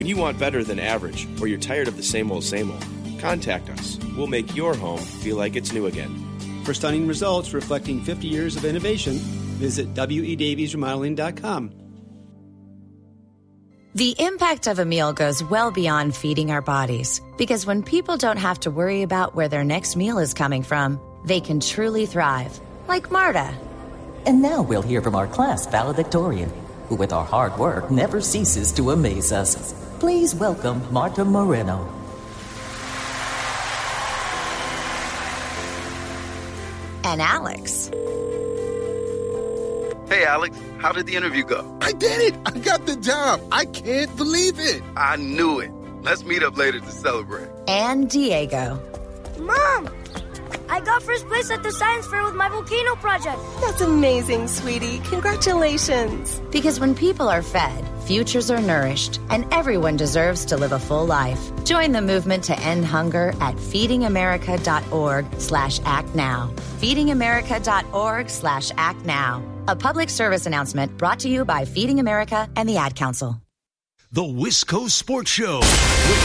When you want better than average, or you're tired of the same old, contact us. We'll make your home feel like it's new again. For stunning results reflecting 50 years of innovation, visit WEDaviesRemodeling.com. The impact of a meal goes well beyond feeding our bodies, because when people don't have to worry about where their next meal is coming from, they can truly thrive, like Marta. And now we'll hear from our class valedictorian, who with our hard work never ceases to amaze us. Please welcome Marta Moreno. And Alex. Hey, Alex, how did the interview go? I did it! I got the job! I can't believe it! I knew it. Let's meet up later to celebrate. And Diego. Mom! I got first place at the science fair with my volcano project. That's amazing, sweetie. Congratulations. Because when people are fed, futures are nourished, and everyone deserves to live a full life. Join the movement to end hunger at feedingamerica.org/actnow. Feedingamerica.org/actnow. A public service announcement brought to you by Feeding America and the Ad Council. The Wisco Sports Show.